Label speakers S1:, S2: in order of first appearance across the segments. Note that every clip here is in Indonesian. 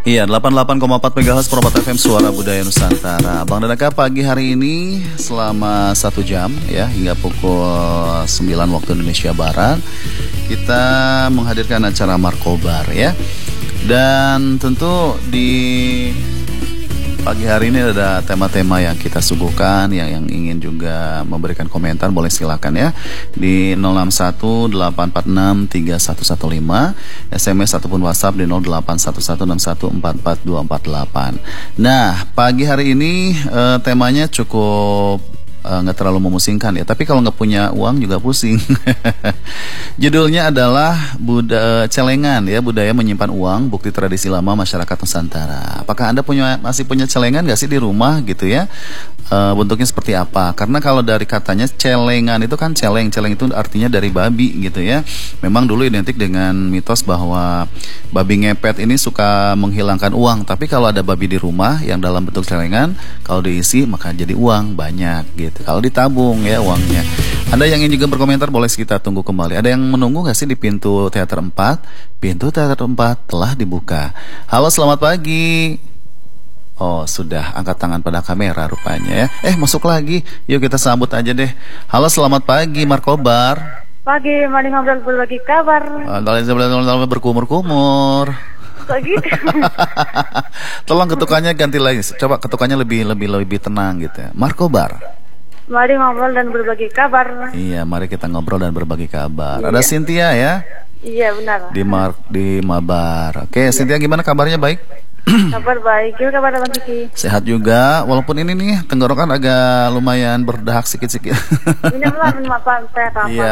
S1: Iya, 88,4 MHz Probat FM Suara Budaya Nusantara. Bang Danaka, pagi hari ini selama 1 jam ya, hingga pukul 9 waktu Indonesia Barat, kita menghadirkan acara Markobar ya. Dan tentu di pagi hari ini ada tema-tema yang kita suguhkan, yang ingin juga memberikan komentar boleh silakan ya di 0618463115, SMS ataupun WhatsApp di 081161444248. Nah, pagi hari ini temanya cukup nggak terlalu memusingkan ya, tapi kalau nggak punya uang juga pusing. Judulnya adalah celengan ya, budaya menyimpan uang, bukti tradisi lama masyarakat Nusantara. Apakah Anda masih punya celengan nggak sih di rumah gitu ya? Bentuknya seperti apa? Karena kalau dari katanya celengan itu kan celeng itu artinya dari babi gitu ya. Memang dulu identik dengan mitos bahwa babi ngepet ini suka menghilangkan uang, tapi kalau ada babi di rumah yang dalam bentuk celengan, kalau diisi maka jadi uang banyak gitu. Kalau ditabung ya uangnya. Anda yang ingin juga berkomentar boleh kita tunggu kembali. Ada yang menunggu gak sih di pintu Teater 4? Pintu Teater 4 telah dibuka. Halo, selamat pagi. Oh, sudah angkat tangan pada kamera rupanya ya. Masuk lagi. Yuk kita sambut aja deh. Halo, selamat pagi Markobar.
S2: Pagi, mari ngobrol berbagi kabar.
S1: Berkumur-kumur.
S2: Kok gitu?
S1: Tolong ketukannya ganti lagi. Coba ketukannya lebih tenang gitu ya. Markobar.
S2: Mari ngobrol dan berbagi kabar.
S1: Iya, mari kita ngobrol dan berbagi kabar.
S2: Iya.
S1: Ada Cynthia ya?
S2: Iya, benar.
S1: Di Mabar. Oke, Cynthia gimana kabarnya, baik?
S2: Kabar baik. Gimana kabar Bang Kiki?
S1: Sehat juga, walaupun ini nih tenggorokan agak lumayan berdahak sikit-sikit.
S2: Minum apa teh apa?
S1: Iya.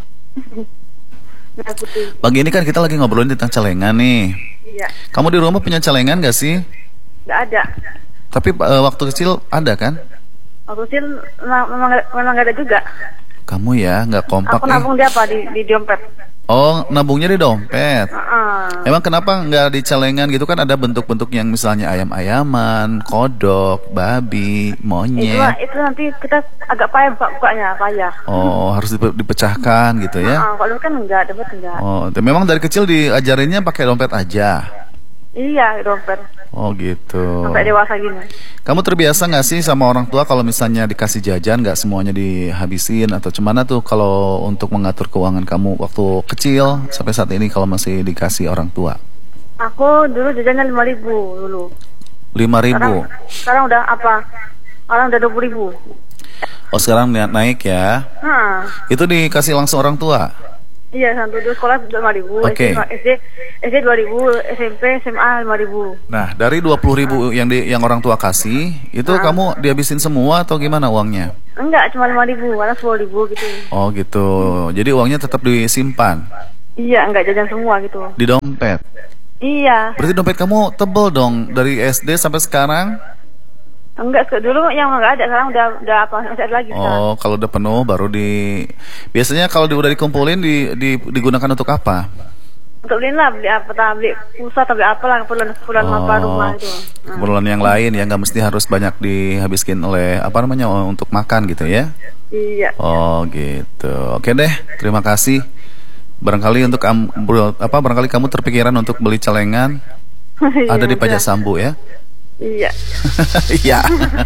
S1: Pagi ini kan kita lagi ngobrolin tentang celengan nih.
S2: Iya.
S1: Kamu di rumah punya celengan gak sih?
S2: Nggak ada.
S1: Tapi waktu kecil ada kan?
S2: Waktu kecil memang nggak ada juga.
S1: Kamu ya nggak kompak.
S2: Aku nabung di apa? Di dompet.
S1: Oh, nabungnya di dompet. Emang kenapa nggak di celengan gitu? Kan ada bentuk-bentuk yang misalnya ayam-ayaman, kodok, babi, monyet.
S2: Itu nanti kita agak payah bukanya, payah.
S1: Oh, harus dipecahkan gitu ya?
S2: Kalau kan enggak, dompet enggak.
S1: Oh, memang dari kecil diajarinnya pakai dompet aja?
S2: Iya, dompet.
S1: Oh gitu.
S2: Sampai dewasa gini.
S1: Kamu terbiasa nggak sih sama orang tua kalau misalnya dikasih jajan nggak semuanya dihabisin atau gimana tuh kalau untuk mengatur keuangan kamu waktu kecil sampai saat ini kalau masih dikasih orang tua?
S2: Aku dulu jajannya 5.000 dulu.
S1: 5.000.
S2: Sekarang udah apa? Sekarang udah 20.000.
S1: Oh, sekarang naik ya? Itu dikasih langsung orang tua?
S2: Iya, satu dulu sekolah 5.000,
S1: Oke.
S2: SD 2.000, SMP, SMA 5.000.
S1: Nah, dari 20.000 yang orang tua kasih, itu kamu dihabisin semua atau gimana uangnya?
S2: Enggak, cuma 5.000, karena 10.000 gitu.
S1: Oh gitu. Jadi uangnya tetap disimpan?
S2: Iya, enggak jajan semua gitu.
S1: Di dompet?
S2: Iya.
S1: Berarti dompet kamu tebel dong dari SD sampai sekarang?
S2: Enggak, dulu yang enggak ada, sekarang udah apa? Masih ada lagi sekarang.
S1: Oh, kalau udah penuh baru biasanya kalau udah dikumpulin digunakan untuk apa?
S2: Untuk beli apa? Beli pulsa atau beli apa lah, keperluan apa rumah itu.
S1: Keperluan yang lain ya, nggak mesti harus banyak dihabiskan oleh untuk makan gitu ya?
S2: Iya.
S1: Oh gitu. Oke deh, terima kasih. Barangkali barangkali kamu terpikiran untuk beli celengan. Ada di Pajak Sambu ya?
S2: Iya.
S1: Iya.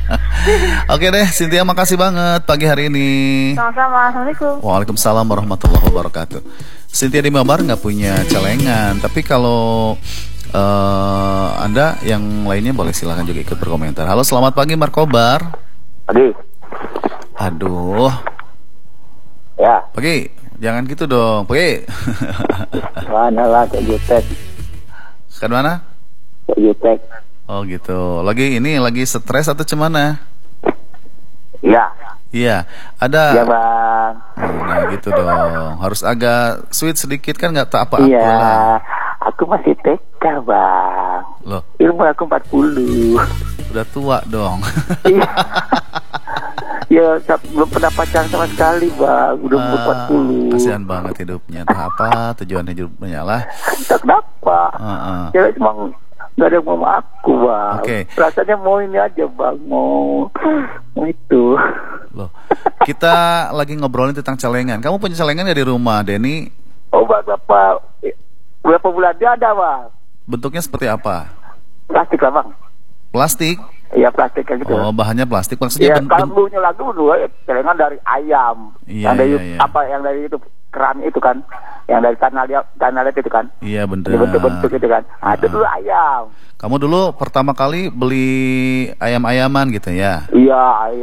S1: Oke deh, Cynthia, makasih banget pagi hari ini.
S2: Sama-sama. Assalamualaikum.
S1: Waalaikumsalam warahmatullahi wabarakatuh. Cynthia di Mabar nggak punya celengan, tapi kalau Anda yang lainnya boleh silakan juga ikut berkomentar. Halo, selamat pagi Markobar.
S3: Pagi.
S1: Aduh.
S3: Ya.
S1: Pagi, jangan gitu dong. Pagi.
S3: Mana lah ke jutek.
S1: Ke mana?
S3: Ke jutek.
S1: Oh gitu. Lagi stres atau cemana?
S3: Iya.
S1: Iya. Ada.
S3: Iya bang.
S1: Nah gitu dong. Harus agak sweet sedikit kan nggak tak apa-apa.
S3: Iya.
S1: Lah.
S3: Aku masih TK bang.
S1: Loh.
S3: Ilmu aku 40.
S1: Udah tua dong.
S3: Iya. Ya belum pernah pacaran sama sekali bang. Udah umur 40.
S1: Kasihan banget hidupnya. Entah apa tujuan hidupnya lah.
S3: Tak kenapa. Ya emang gak ada yang mau aku bang.
S1: Okay.
S3: Rasanya mau ini aja bang. Mau itu.
S1: Loh, kita lagi ngobrolin tentang celengan. Kamu punya celengan gak di rumah, Denny?
S3: Oh bang, berapa bulan dia ada bang?
S1: Bentuknya seperti apa?
S3: plastik lah bang.
S1: Plastik?
S3: Iya plastik kayak gitu.
S1: Oh, bahannya plastik. Maksudnya
S3: Iya, kalau dulunya lagi dulu celengan dari ayam.
S1: Iya,
S3: yang dari
S1: iya.
S3: yang dari itu keran itu kan, yang dari tanah liat itu kan.
S1: Iya bener.
S3: Bentuk-bentuk itu kan. Nah, itu dulu ayam.
S1: Kamu dulu pertama kali beli ayam-ayaman gitu ya?
S3: Iya,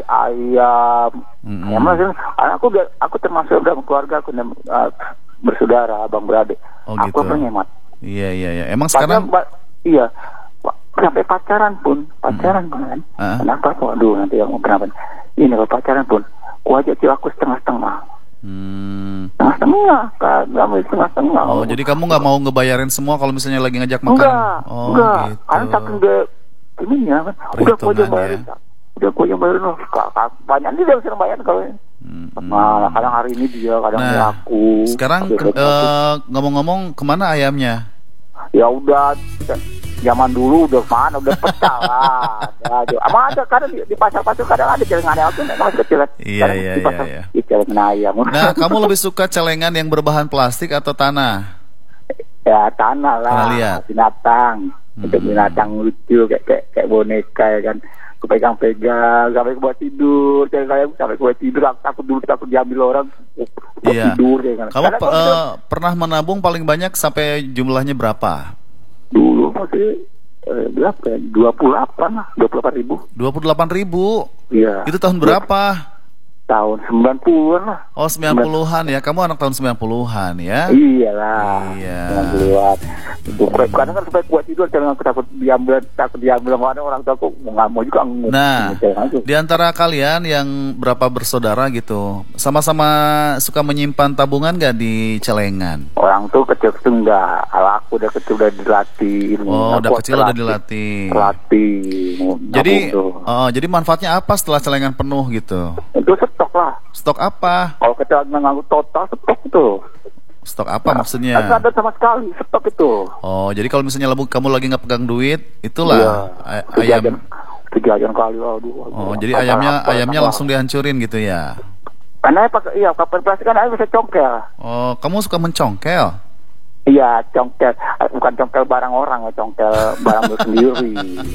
S3: ayam. Ayam maksudnya, aku termasuk dalam keluarga aku bersaudara, abang beradik.
S1: Oh,
S3: aku
S1: gitu.
S3: penghemat.
S1: Iya. Emang sekarang?
S3: Iya. Sampai pacaran pun kan. Kenapa? Waduh, nanti yang kenapa? Ini kalau pacaran pun, ku ajak cewek aku setengah-setengah. Setengah-setengah, setengah-setengah.
S1: Oh, jadi kamu nggak mau ngebayarin semua kalau misalnya lagi ngajak makan?
S3: Enggak.
S1: Gitu.
S3: Karena saking ininya kan, udah ku aja bayarin. Udah ku aja bayarin. Banyak dia bisa bayar kalau. Nah, kadang hari ini dia, kadang aku.
S1: Sekarang ngomong-ngomong, kemana ayamnya?
S3: Ya udah. Zaman dulu udah pecah lah. Ada kadang di pasar-pasar kadang ada celengan ayam tuh masih kecil kan.
S1: Iya.
S3: Di celengan ayam.
S1: Nah, kamu lebih suka celengan yang berbahan plastik atau tanah?
S3: Ya tanah lah.
S1: Tanah liat.
S3: Binatang. Untuk binatang lucu kayak boneka ya kan. Aku pegang-pegang sampai buat tidur. Celengan ayam sampai buat tidur. Takut diambil orang.
S1: Iya.
S3: Tidur ya kan.
S1: Kamu pernah menabung paling banyak sampai jumlahnya berapa?
S3: Dulu masih berapa ya? 28 lah, 28.000.
S1: 28.000?
S3: Iya.
S1: Itu tahun berapa?
S3: Tahun 90-an lah.
S1: Oh, 90-an ya. Kamu anak tahun 90-an ya?
S3: Iyalah.
S1: Iya.
S3: 90-an. Kadang kan supaya kuat tidur, jangan aku takut diambil sama orang tua aku nggak mau juga.
S1: Nah, di antara kalian yang berapa bersaudara gitu, sama-sama suka menyimpan tabungan nggak di celengan?
S3: Orang tuh kecil enggak. Kalau aku udah kecil udah dilatih.
S1: Oh, udah kecil udah dilatih. Jadi manfaatnya apa setelah celengan penuh gitu?
S3: Itu stok lah.
S1: Stok apa?
S3: Kalau kita nganggu total stok itu.
S1: Stok apa maksudnya?
S3: Nggak ada sama sekali stok itu.
S1: Oh, jadi kalau misalnya kamu lagi nggak pegang duit, itulah ayam.
S3: 3 jam kali, aduh.
S1: Oh, jadi ayamnya langsung dihancurin gitu ya?
S3: Karena kapan plastik kan ayam bisa congkel.
S1: Oh, kamu suka mencongkel?
S3: Iya, congkel. Bukan congkel barang orang, congkel barang lu sendiri.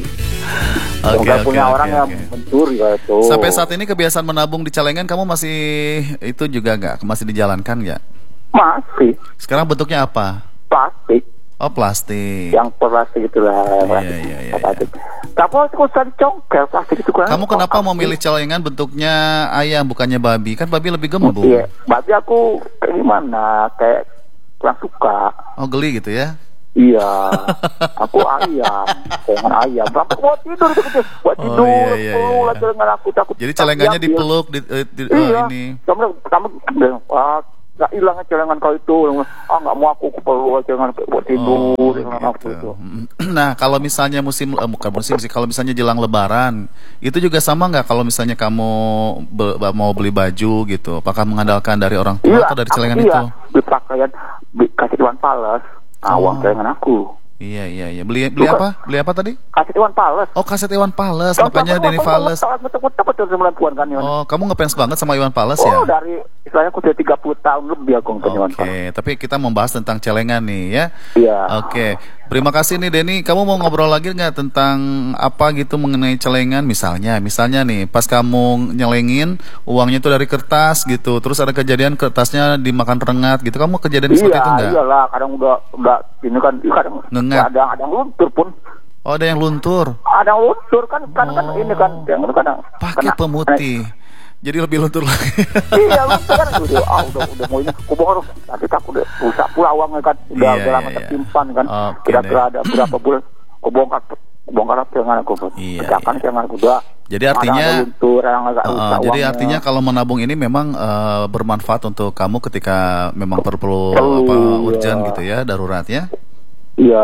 S3: Oke, punya orang yang mencuri itu.
S1: Sampai saat ini kebiasaan menabung di celengan kamu masih itu juga nggak? Masih dijalankan nggak?
S3: Masih.
S1: Sekarang bentuknya apa?
S3: Plastik.
S1: Oh, plastik.
S3: Yang plastik itulah.
S1: Iya.
S3: Tapi aku usah dicongkel plastik itu kan.
S1: Kamu kenapa mau milih celengan bentuknya ayam bukannya babi? Kan babi lebih gembung.
S3: Iya, babi aku gimana? Kayak kurang suka.
S1: Oh, geli gitu ya?
S3: Iya, aku ayam, dengan ayam. Sampai buat tidur itu kecil, buat tidur.
S1: Iya.
S3: Dengan aku takut.
S1: Jadi celengannya dipeluk ini.
S3: Kamu nggak hilang celengan kau itu. Nggak mau aku perlu celengan buat tidur dengan aku itu.
S1: Nah, kalau misalnya bukan musim sih, kalau misalnya jelang Lebaran, itu juga sama nggak? Kalau misalnya kamu mau beli baju gitu, apakah mengandalkan dari orang tua atau dari celengan itu?
S3: Beli pakaian, kasih Iwan Fals. Uang celengan aku.
S1: Iya. Beli apa? Beli apa tadi?
S3: Kaset Iwan Fals.
S1: Oh, kaset Iwan Fals. Makanya Denny Fals.
S3: Betul 90-an kan.
S1: Oh, kamu ngefans banget sama Iwan Fals ya?
S3: Oh, dari istilahnya aku sudah 30 tahun lebih aku ngefans Iwan Fals.
S1: Oke, tapi kita membahas tentang celengan nih ya.
S3: Iya.
S1: Oke. Terima kasih nih Denny. Kamu mau ngobrol lagi nggak tentang apa gitu mengenai celengan? Misalnya nih, pas kamu nyelengin uangnya itu dari kertas gitu, terus ada kejadian kertasnya dimakan rengat gitu. Kamu kejadian seperti itu nggak?
S3: Iyalah, kadang udah ini kan kadang
S1: ngengat.
S3: Ada yang luntur pun.
S1: Oh, ada yang luntur.
S3: Ada yang luntur kan ini kan yang kadang
S1: pakai pemutih. Jadi lebih luntur lagi.
S3: Iya, luntur kan udah mau ini. Kubohong nanti tak udah rusak pula uangnya kan. Udah lama tersimpan kan. Kira-kira ada berapa bulan. Kubongkar dengan aku. Pecahkan dengan aku udah.
S1: Jadi artinya
S3: luntur,
S1: jadi artinya kalau menabung ini memang bermanfaat untuk kamu ketika memang perlu urgent gitu ya, darurat ya.
S3: Iya.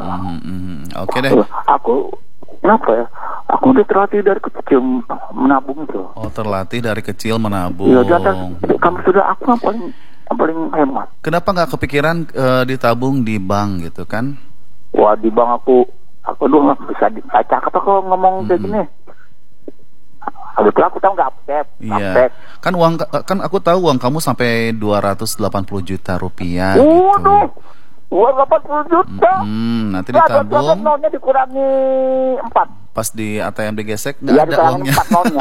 S1: Oke deh.
S3: Aku kenapa ya? Aku udah terlatih dari kecil menabung itu.
S1: Oh, terlatih dari kecil menabung.
S3: Iya, kamu sudah aku yang paling hemat.
S1: Kenapa nggak kepikiran ditabung di bank gitu kan?
S3: Wah, di bank aku dulu bisa dibaca apa kalau ngomong kayak gini. Habis aku tahu nggak update.
S1: Iya. Kan aku tahu uang kamu sampai 280 juta rupiah.
S3: Waduh.
S1: Gitu.
S3: Uang 80 juta.
S1: Nanti ditabung.
S3: Nolnya dikurangi 4.
S1: Pas di ATM digesek nggak ada uangnya.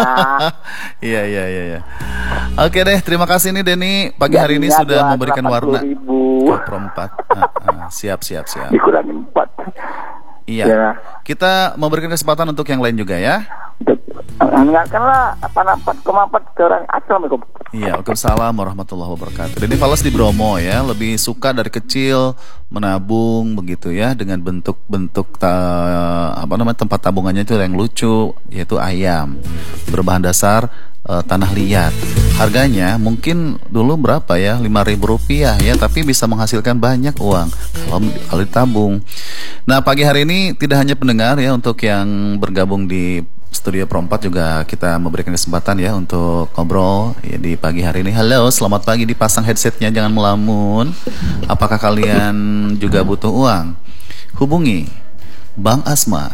S1: Iya. Oke deh, terima kasih nih Denny. Pagi hari ini sudah memberikan warna ke Pro 4. Siap.
S3: Dikurangi 4.
S1: Iya. Ya. Kita memberikan kesempatan untuk yang lain juga ya.
S3: Ingatkanlah 4,4 ke orang. Assalamualaikum.
S1: Iya, waalaikumsalam warahmatullahi wabarakatuh. Denny Fales di Bromo ya, lebih suka dari kecil menabung begitu ya, dengan bentuk-bentuk tempat tabungannya itu yang lucu, yaitu ayam berbahan dasar tanah liat. Harganya mungkin dulu berapa ya, Rp5.000 ya, tapi bisa menghasilkan banyak uang kalau ditabung. Nah, pagi hari ini tidak hanya pendengar ya, untuk yang bergabung di Studio Pro 4 juga kita memberikan kesempatan ya untuk ngobrol ya di pagi hari ini. Halo, selamat pagi, dipasang headsetnya, jangan melamun. Apakah kalian juga butuh uang? Hubungi Bang Asma.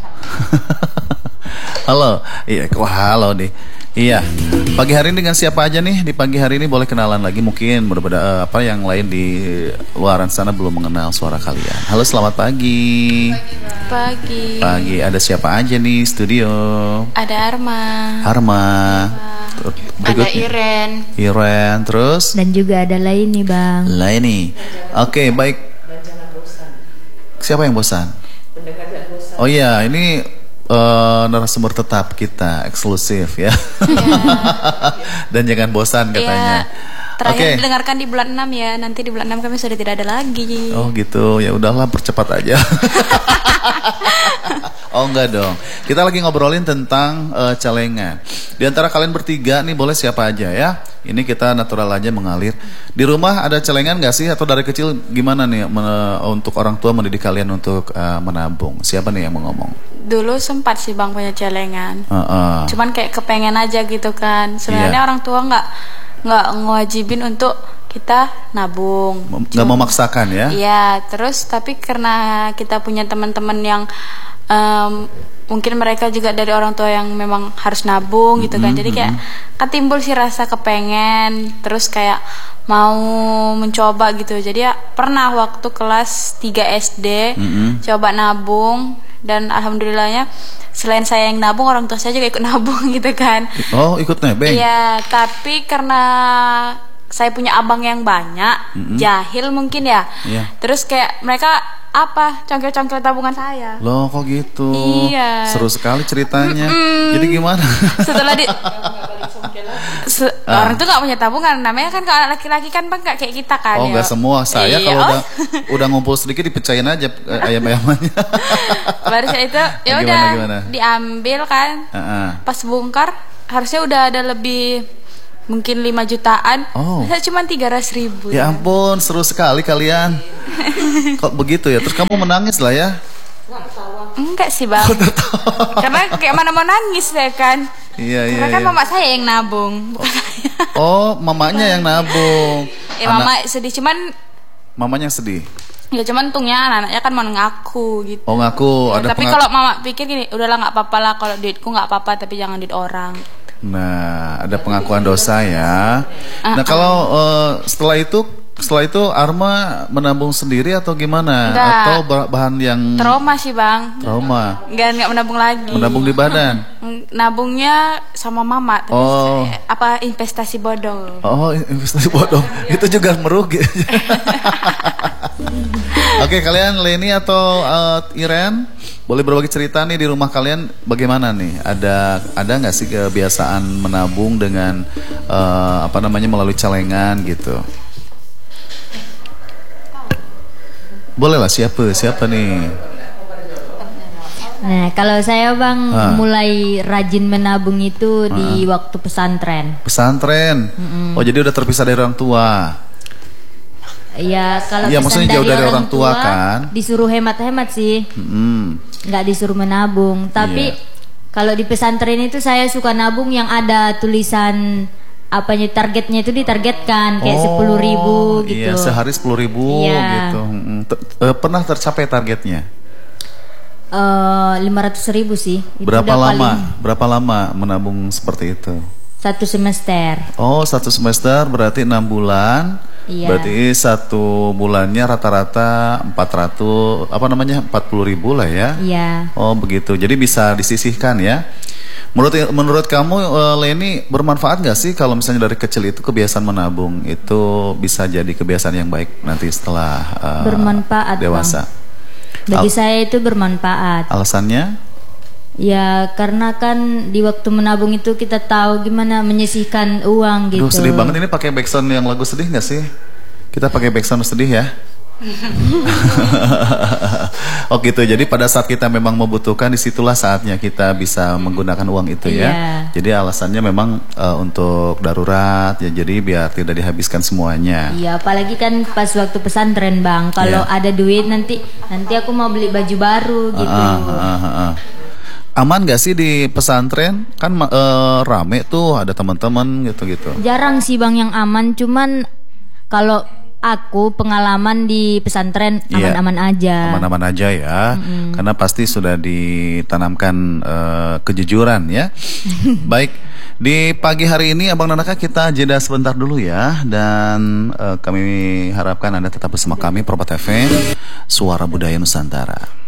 S1: Halo, iya, halo nih. Iya, pagi hari ini dengan siapa aja nih? Di pagi hari ini boleh kenalan lagi, mungkin berbeda yang lain di luaran sana belum mengenal suara kalian. Halo, selamat pagi. Pagi, ada siapa aja nih studio?
S4: Ada Arma.
S1: Ada Iren, terus?
S5: Dan juga ada Laini, Bang.
S1: Laini. Oke, baik. Siapa yang bosan? Oh iya, ini narasumber tetap kita, eksklusif ya. Dan jangan bosan katanya.
S4: Terakhir didengarkan di bulan 6 ya. Nanti di bulan 6 kami sudah tidak ada lagi.
S1: Oh gitu, ya udahlah, percepat aja. Oh enggak dong. Kita lagi ngobrolin tentang celengan. Di antara kalian bertiga nih, boleh siapa aja ya. Ini kita natural aja, mengalir. Di rumah ada celengan gak sih? Atau dari kecil gimana nih untuk orang tua mendidik kalian untuk menabung? Siapa nih yang mau ngomong?
S4: Dulu sempat sih Bang punya celengan. Cuman kayak kepengen aja gitu kan. Sebenarnya orang tua nggak ngewajibin untuk kita nabung,
S1: nggak memaksakan ya?
S4: Iya, terus tapi karena kita punya teman-teman yang mungkin mereka juga dari orang tua yang memang harus nabung gitu kan, jadi kayak ketimbul sih rasa kepengen, terus kayak mau mencoba gitu. Jadi ya pernah waktu kelas 3 SD coba nabung, dan alhamdulillahnya selain saya yang nabung, orang tua saya juga ikut nabung gitu kan.
S1: Oh, ikut nebeng?
S4: Iya, tapi karena saya punya abang yang banyak, jahil mungkin ya. Terus kayak mereka congkel-congkel tabungan saya.
S1: Loh, kok gitu?
S4: Iya.
S1: Seru sekali ceritanya. Jadi gimana?
S4: Setelah orang tuh nggak punya tabungan, namanya kan kalau laki-laki kan Bang, nggak kayak kita kan.
S1: Oh, nggak semua. Saya kalau udah ngumpul sedikit dipecahin aja ayam-ayamannya.
S4: Baru saya itu ya udah diambil kan. Pas bongkar harusnya udah ada lebih, mungkin 5 jutaan. Saya cuma 300.000.
S1: Ya ampun, seru sekali kalian. Kok begitu ya? Terus kamu menangis lah ya?
S4: Enggak sih Bang. Karena kayak mana mau nangis ya kan. Karena kan mama saya yang nabung.
S1: Oh, mamanya yang nabung.
S4: Mama sedih, cuman
S1: mamanya sedih.
S4: Ya cuman untungnya anak-anaknya kan mau ngaku gitu.
S1: Oh, ngaku.
S4: Ya, tapi kalau mama pikir gini, udahlah nggak apa-apa lah, kalau duitku nggak apa-apa, tapi jangan duit orang.
S1: Nah, ada pengakuan dosa ya. Nah, kalau setelah itu Arma menabung sendiri atau gimana?
S4: Enggak.
S1: Atau bahan yang
S4: trauma sih Bang.
S1: Trauma.
S4: Nggak menabung lagi.
S1: Menabung di badan. Nabungnya sama mama. Tapi investasi bodong. Oh, investasi bodong. Itu juga merugi. Oke, kalian Leni atau Iren, boleh berbagi cerita nih di rumah kalian bagaimana nih? Ada nggak sih kebiasaan menabung dengan melalui celengan gitu? Boleh lah, siapa nih?
S5: Nah, kalau saya Bang mulai rajin menabung itu di waktu pesantren.
S1: Pesantren? Oh, jadi udah terpisah dari orang tua?
S5: Iya, kalau
S1: maksudnya jauh dari orang tua kan?
S5: Disuruh hemat-hemat sih. Nggak disuruh menabung. Tapi kalau di pesantren itu saya suka nabung yang ada tulisan targetnya itu ditargetkan kayak 10.000 gitu.
S1: Iya, sehari 10.000 gitu. Pernah tercapai targetnya?
S5: 500.000 sih. Itu
S1: Berapa lama menabung seperti itu?
S5: 1 semester.
S1: Oh, 1 semester berarti 6 bulan.
S5: Iya.
S1: Berarti 1 bulannya rata-rata 40.000 lah ya.
S5: Iya.
S1: Oh begitu, jadi bisa disisihkan ya. Menurut kamu Leni, bermanfaat gak sih kalau misalnya dari kecil itu kebiasaan menabung itu bisa jadi kebiasaan yang baik nanti setelah
S5: bermanfaat,
S1: dewasa?
S5: Bang. Bagi saya itu bermanfaat.
S1: Alasannya?
S5: Ya karena kan di waktu menabung itu kita tahu gimana menyisihkan uang gitu.
S1: Duh, sedih banget ini pakai backsound yang lagu sedih gak sih? Kita pakai backsound sedih ya. Oh gitu, jadi pada saat kita memang membutuhkan, disitulah saatnya kita bisa menggunakan uang itu ya. Jadi alasannya memang untuk darurat ya, jadi biar tidak dihabiskan semuanya.
S5: Iya, apalagi kan pas waktu pesantren Bang, kalau ada duit nanti aku mau beli baju baru gitu.
S1: Aman gak sih di pesantren? Kan rame tuh, ada teman-teman gitu-gitu.
S5: Jarang sih Bang yang aman, cuman kalau aku pengalaman di pesantren aman-aman aja.
S1: Aman-aman aja ya. Karena pasti sudah ditanamkan kejujuran ya. Baik, di pagi hari ini Abang Nanaka kita jeda sebentar dulu ya. Dan kami harapkan Anda tetap bersama kami Probat FM, Suara Budaya Nusantara.